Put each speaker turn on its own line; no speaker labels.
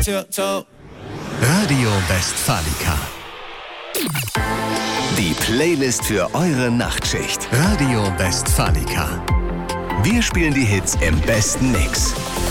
Radio Westfalica. Die Playlist für eure Nachtschicht. Radio Westfalica. Wir spielen die Hits im besten Mix.